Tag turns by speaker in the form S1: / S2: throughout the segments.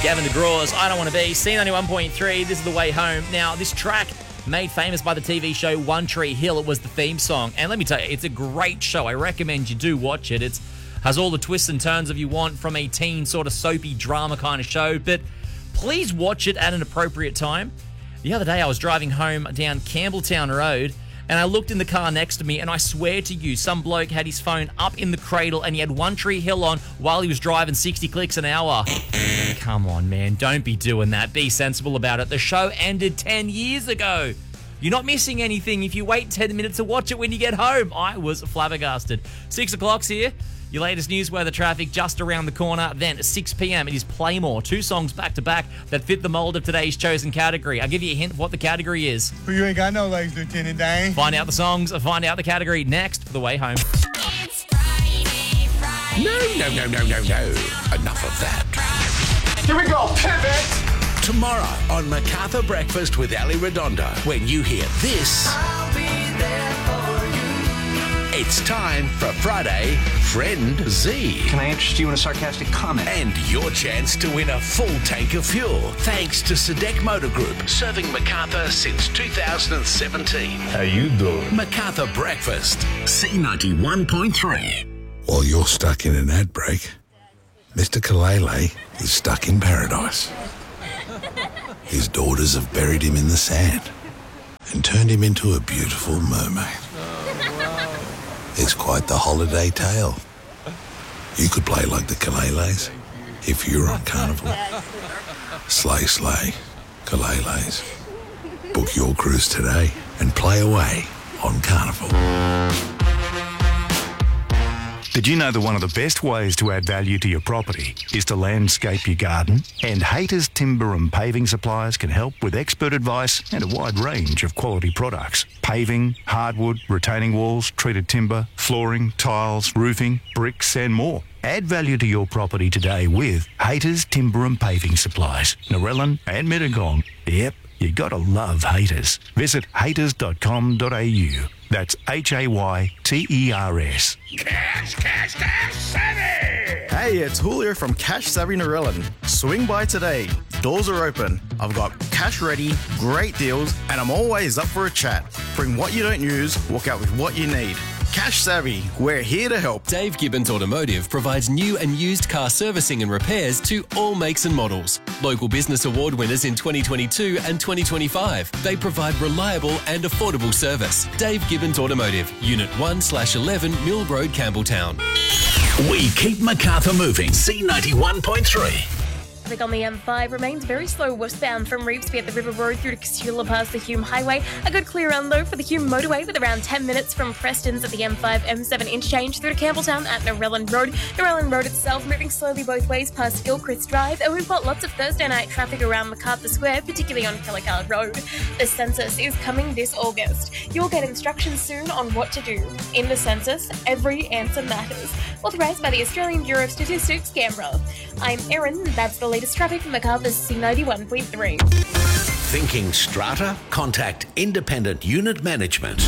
S1: Gavin DeGraw's I Don't Want to Be, C91.3, this is The Way Home. Now, this track, made famous by the TV show One Tree Hill, it was the theme song. And let me tell you, it's a great show. I recommend you do watch it. It has all the twists and turns of you want from a teen sort of soapy drama kind of show. But please watch it at an appropriate time. The other day, I was driving home down Campbelltown Road, and I looked in the car next to me, and I swear to you, some bloke had his phone up in the cradle and he had One Tree Hill on while he was driving 60 clicks an hour. Come on, man. Don't be doing that. Be sensible about it. The show ended 10 years ago. You're not missing anything if you wait 10 minutes to watch it when you get home. I was flabbergasted. 6 o'clock's here. Your latest news weather traffic just around the corner. Then at 6 p.m, it is Playmore. 2 songs back-to-back that fit the mold of today's chosen category. I'll give you a hint of what the category is.
S2: But you ain't got no legs, Lieutenant Dan.
S1: Find out the songs, find out the category next for The Way Home.
S3: It's Friday.
S4: No. Enough of that.
S2: Here we go, pivot.
S4: Tomorrow on MacArthur Breakfast with Ali Redondo. When you hear this,
S3: I'll be there for you.
S4: it's time for Friday Friend Z.
S5: Can I interest you in a sarcastic comment?
S4: And your chance to win a full tank of fuel. Thanks to Sadek Motor Group, serving MacArthur since 2017.
S6: How you doing?
S4: MacArthur Breakfast, C91.3.
S7: While you're stuck in an ad break, Mr. Kalele is stuck in paradise. His daughters have buried him in the sand and turned him into a beautiful mermaid. It's quite the holiday tale. You could play like the Kaleles if you were on Carnival. Slay, slay, Kaleles. Book your cruise today and play away on Carnival.
S6: Did you know that one of the best ways to add value to your property is to landscape your garden? And Haters Timber and Paving Suppliers can help with expert advice and a wide range of quality products. Paving, hardwood, retaining walls, treated timber, flooring, tiles, roofing, bricks and more. Add value to your property today with Haters Timber and Paving Supplies, Narellan and Mittagong. Yep, you gotta love Haters. Visit haters.com.au. That's HAYTERS.
S4: Cash savvy!
S8: Hey, it's Julio from Cash Savvy Narellan. Swing by today. Doors are open. I've got cash ready, great deals, and I'm always up for a chat. Bring what you don't use, walk out with what you need. Cash Savvy, we're here to help.
S9: Dave Gibbons Automotive provides new and used car servicing and repairs to all makes and models. Local Business Award winners in 2022 and 2025. They provide reliable and affordable service. Dave Gibbons Automotive, Unit 1/11 Mill Road, Campbelltown.
S4: We keep MacArthur moving. C91.3.
S10: Traffic on the M5 remains very slow westbound from Revesby at the River Road through to Casula past the Hume Highway. A good clear run though for the Hume motorway with around 10 minutes from Preston's at the M5 M7 interchange through to Campbelltown at Narellan Road. Narellan Road itself moving slowly both ways past Gilchrist Drive, and we've got lots of Thursday night traffic around MacArthur Square, particularly on Kellicard Road. The census is coming this August. You'll get instructions soon on what to do. In the census, every answer matters. Authorised by the Australian Bureau of Statistics, Canberra. I'm Erin, that's the latest traffic from MacArthur's C91.3.
S4: Thinking strata? Contact Independent Unit Management.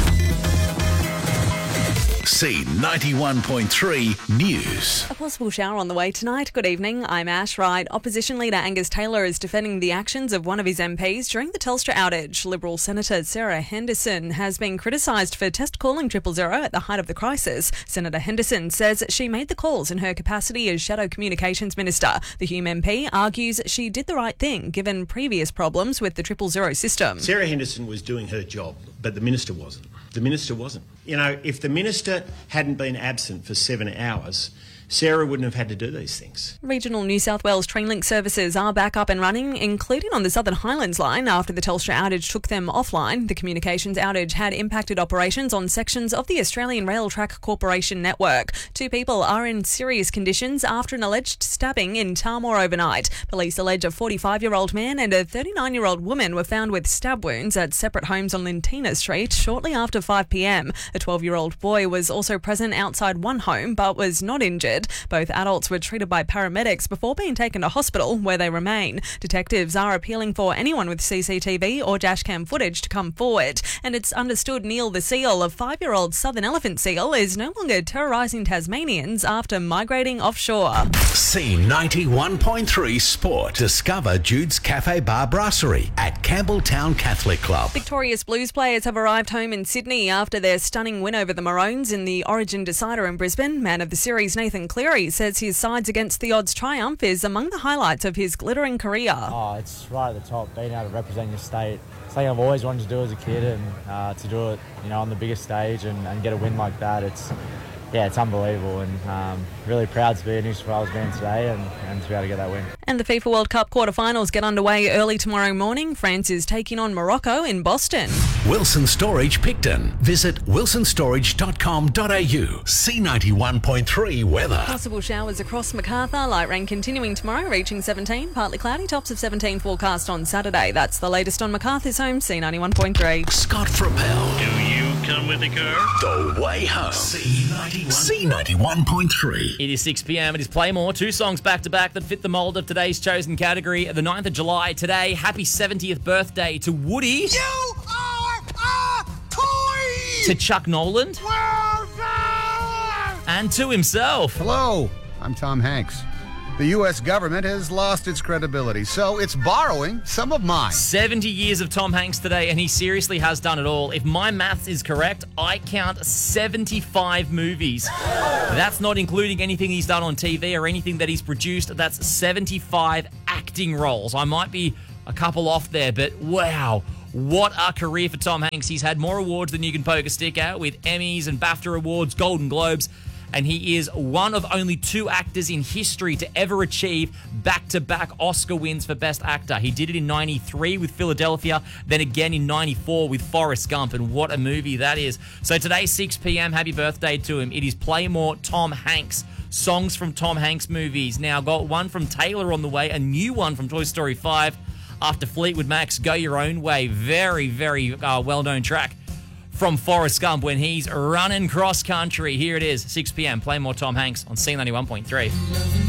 S4: C91.3 News.
S11: A possible shower on the way tonight. Good evening, I'm Ash Wright. Opposition leader Angus Taylor is defending the actions of one of his MPs during the Telstra outage. Liberal Senator Sarah Henderson has been criticised for test calling 000 at the height of the crisis. Senator Henderson says she made the calls in her capacity as Shadow Communications Minister. The Hume MP argues she did the right thing given previous problems with the 000 system.
S12: Sarah Henderson was doing her job, but the Minister wasn't. The Minister wasn't. You know, if the Minister hadn't been absent for 7 hours, Sarah wouldn't have had to do these things.
S11: Regional New South Wales Trainlink services are back up and running, including on the Southern Highlands line after the Telstra outage took them offline. The communications outage had impacted operations on sections of the Australian Rail Track Corporation network. 2 people are in serious conditions after an alleged stabbing in Tarmore overnight. Police allege a 45-year-old man and a 39-year-old woman were found with stab wounds at separate homes on Lintina Street shortly after 5 p.m. A 12-year-old boy was also present outside one home but was not injured. injured. Both adults were treated by paramedics before being taken to hospital, where they remain. Detectives are appealing for anyone with CCTV or dashcam footage to come forward. And it's understood Neil the seal, a 5-year-old southern elephant seal, is no longer terrorising Tasmanians after migrating offshore.
S4: C91.3 Sport. Discover Jude's Cafe Bar Brasserie at Campbelltown Catholic Club.
S11: Victorious Blues players have arrived home in Sydney after their stunning win over the Maroons in the Origin decider in Brisbane. Man of the series Nathan Cleary says his sides against the odds triumph is among the highlights of his glittering career.
S13: Oh, it's right at the top, being able to represent your state. Something I've always wanted to do as a kid, and to do it, on the biggest stage and get a win like that, it's unbelievable, and really proud to be in New South Wales band today and to be able to get that win.
S11: And the FIFA World Cup quarterfinals get underway early tomorrow morning. France is taking on Morocco in Boston.
S4: Wilson Storage Picton. Visit wilsonstorage.com.au. C91.3 weather.
S11: Possible showers across Macarthur. Light rain continuing tomorrow, reaching 17. Partly cloudy, tops of 17 forecast on Saturday. That's the latest on Macarthur's home, C91.3.
S4: Scott Frappel.
S14: Do you come with the car?
S4: The way home. C91.3.
S1: It is 6 p.m. It is Playmore. 2 songs back-to-back that fit the mould of today's chosen category. The 9th of July today. Happy 70th birthday to Woody.
S2: You are a toy!
S1: To Chuck Noland. And to himself.
S15: Hello, I'm Tom Hanks. The U.S. government has lost its credibility, so it's borrowing some of mine.
S1: 70 years of Tom Hanks today, and he seriously has done it all. If my maths is correct, I count 75 movies. That's not including anything he's done on TV or anything that he's produced. That's 75 acting roles. I might be a couple off there, but wow. What a career for Tom Hanks. He's had more awards than you can poke a stick at, with Emmys and BAFTA awards, Golden Globes. And he is one of only 2 actors in history to ever achieve back-to-back Oscar wins for Best Actor. He did it in 93 with Philadelphia, then again in 94 with Forrest Gump, and what a movie that is. So today, 6 p.m, happy birthday to him. It is Playmore Tom Hanks. Songs from Tom Hanks movies. Now, got one from Taylor on the way, a new one from Toy Story 5. After Fleetwood Mac's Go Your Own Way, very, very well-known track from Forrest Gump when he's running cross-country. Here it is, 6 p.m, Play More Tom Hanks on C91.3.